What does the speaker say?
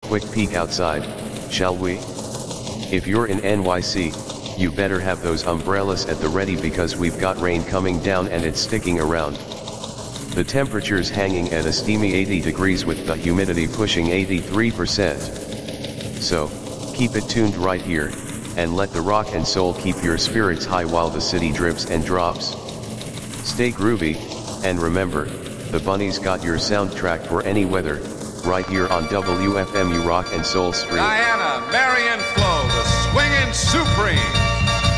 quick peek outside, shall we? If you're in NYC, you better have those umbrellas at the ready because we've got rain coming down and it's sticking around. The temperature's hanging at a steamy 80 degrees with the humidity pushing 83%. So, keep it tuned right here, and let the rock and soul keep your spirits high while the city drips and drops. Stay groovy, and remember, the Bunnies got your soundtrack for any weather, right here on WFMU Rock and Soul Stream. Diana, Mary and Flo, the Swingin' Supreme.